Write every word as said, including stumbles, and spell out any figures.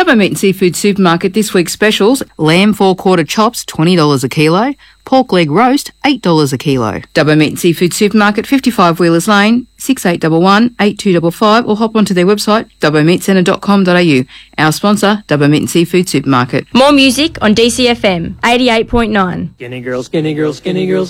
Dubbo Meat and Seafood Supermarket this week's specials: lamb four quarter chops, twenty dollars a kilo. Pork leg roast, eight dollars a kilo. Dubbo Meat and Seafood Supermarket, fifty-five Wheelers Lane, six eight one one, eight two five five, or hop onto their website, dubbo meat centre dot com dot a u. Our sponsor, Dubbo Meat and Seafood Supermarket. More music on D C F M eighty-eight point nine. Skinny girls, skinny girls, skinny girls.